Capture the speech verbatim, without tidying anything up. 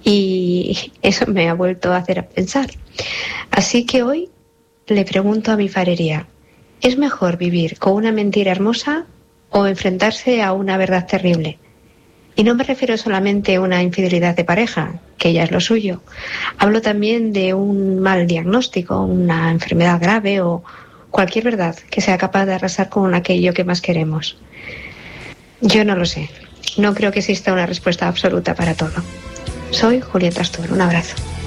Y eso me ha vuelto a hacer pensar. Así que hoy le pregunto a mi farería, ¿es mejor vivir con una mentira hermosa o enfrentarse a una verdad terrible? Y no me refiero solamente a una infidelidad de pareja, que ya es lo suyo. Hablo también de un mal diagnóstico, una enfermedad grave o cualquier verdad que sea capaz de arrasar con aquello que más queremos. Yo no lo sé. No creo que exista una respuesta absoluta para todo. Soy Julieta Astur. Un abrazo.